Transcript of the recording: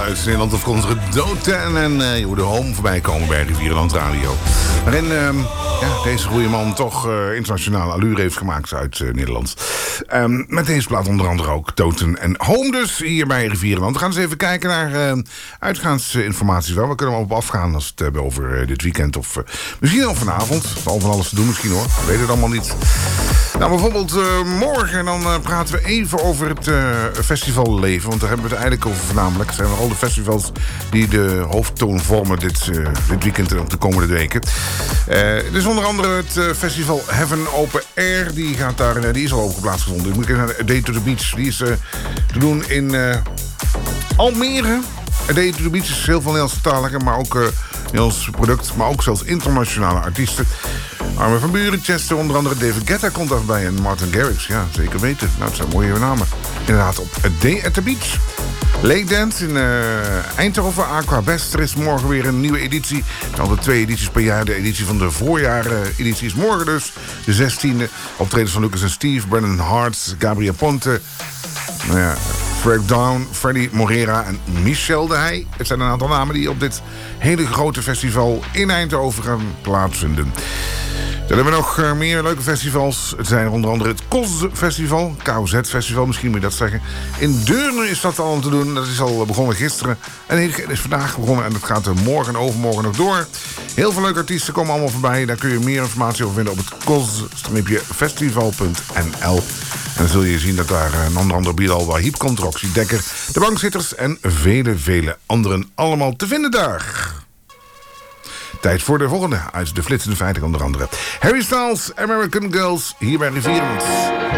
uit Nederland afkomstige Doten. En je hoorde Home voorbij komen bij Rivierenland Radio. Waarin deze goede man toch internationale allure heeft gemaakt uit Nederland. Met deze plaat onder andere ook Doten en Home dus hier bij Rivierenland. We gaan eens even kijken naar uitgaansinformatie. We kunnen er op afgaan als we het hebben over dit weekend. Of misschien al vanavond. Er zal van alles te doen misschien hoor. Ik weet het allemaal niet. Nou, bijvoorbeeld morgen dan praten we even over het festivalleven. Want daar hebben we het eigenlijk over voornamelijk. Het zijn al de festivals die de hoofdtoon vormen dit weekend en ook de komende weken. Dus onder andere het festival Heaven Open Air. Die is al over plaatsgevonden. Moet ik even naar A Day to the Beach. Die is te doen in Almere. A Day to the Beach is heel veel Nederlandstalige, maar ook Nederlands product. Maar ook zelfs internationale artiesten. Armin van Buuren, Chester, onder andere David Guetta komt daarbij. En Martin Garrix, ja, zeker weten. Nou, het zijn mooie namen. Inderdaad, op A Day at the Beach. Lake Dance in Eindhoven, Aqua Best. Er is morgen weer een nieuwe editie. Altijd 2 edities per jaar. De editie van de voorjaar-editie is morgen dus. De 16e. Optredens van Lucas en Steve, Brennan Hart, Gabriel Ponte. Nou ja, Frank Down, Freddy Morera en Michel de Heij. Het zijn een aantal namen die op dit hele grote festival in Eindhoven gaan plaatsvinden. Dan hebben we nog meer leuke festivals. Het zijn onder andere het KOZ Festival. KOZ-festival, misschien moet je dat zeggen. In Deurne is dat al te doen. Dat is al begonnen gisteren. En het is vandaag begonnen en dat gaat morgen en overmorgen nog door. Heel veel leuke artiesten komen allemaal voorbij. Daar kun je meer informatie over vinden op het koz-festival.nl. En dan zul je zien dat daar onder andere Bilal Wahib komt, Roxy Dekker, de Bankzitters en vele anderen allemaal te vinden daar. Tijd voor de volgende uit de flitsende feiten onder andere. Harry Styles, American Girls, hier bij Rivierenland.